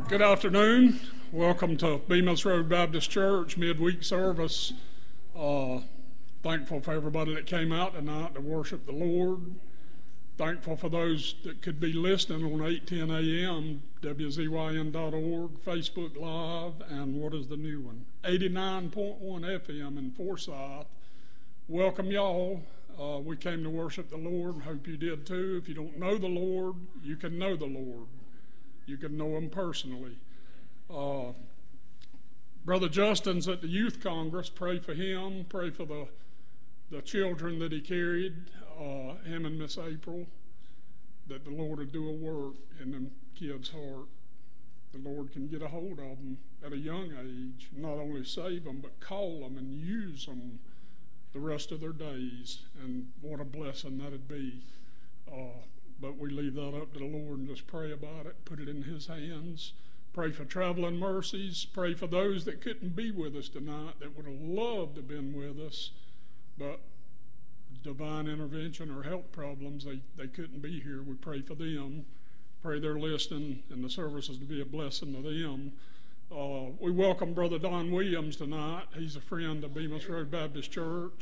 Good afternoon. Welcome to Bemis Road Baptist Church midweek service. Thankful for everybody that came out tonight to worship the Lord. Thankful for those that could be listening on 8:10 a.m., WZYN.org, Facebook Live, and what is the new one? 89.1 FM in Forsyth. Welcome y'all. We came to worship the Lord and hope you did too. If you don't know the Lord, you can know the Lord. You can know him personally. Brother Justin's at the Youth Congress. Pray for him. Pray for the children that he carried, him and Miss April, that the Lord would do a work in them kids' heart. The Lord can get a hold of them at a young age, not only save them, but call them and use them the rest of their days. And what a blessing that'd be. But we leave that up to the Lord and just pray about it, put it in his hands. Pray for traveling mercies. Pray for those that couldn't be with us tonight, that would have loved to have been with us, but divine intervention or health problems, they couldn't be here. We pray for them. Pray they're listening and the services to be a blessing to them. We welcome Brother Don Williams tonight. He's a friend of Bemis Road Baptist Church.